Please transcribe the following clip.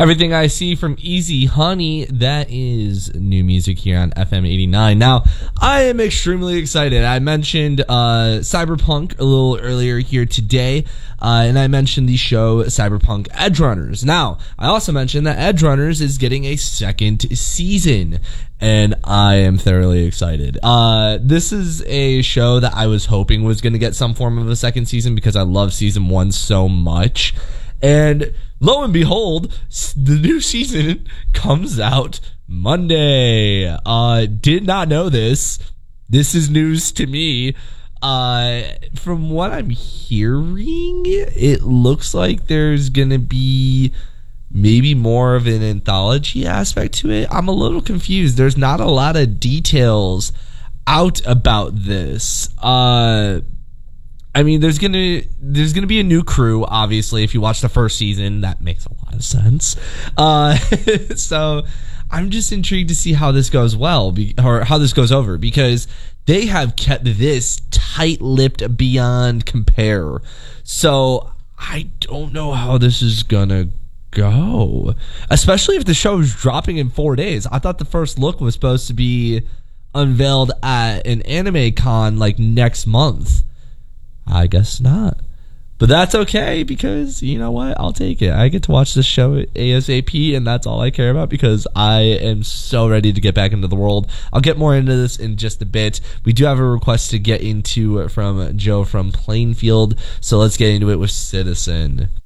Everything I See from Easy Honey, that is new music here on FM 89. Now, I am extremely excited. I mentioned Cyberpunk a little earlier here today, and I mentioned the show Cyberpunk Edgerunners. Now, I also mentioned that Edgerunners is getting a second season, and I am thoroughly excited. This is a show that I was hoping was going to get some form of a second season because I love season 1 so much. And lo and behold, the new season comes out Monday. Did not know this. This is news to me. From what I'm hearing, it looks like there's going to be maybe more of an anthology aspect to it. I'm a little confused. There's not a lot of details out about this. I mean, there's gonna be a new crew. Obviously, if you watch the first season, that makes a lot of sense. So I'm just intrigued to see how this goes or how this goes over, because they have kept this tight-lipped beyond compare. So I don't know how this is gonna go, especially if the show is dropping in 4 days. I thought the first look was supposed to be unveiled at an anime con like next month. I guess not. But that's okay, because you know what? I'll take it. I get to watch this show ASAP, and that's all I care about, because I am so ready to get back into the world. I'll get more into this in just a bit. We do have a request to get into from Joe from Plainfield, so let's get into it with Citizen.